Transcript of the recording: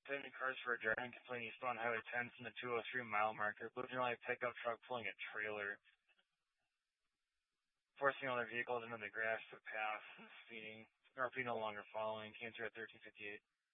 Pending cars for a driving complaint eastbound Highway 10 from the 203 mile marker. Blue light pickup truck pulling a trailer, forcing other vehicles into the grass to pass, speeding. RP no longer following. Came through at 1358.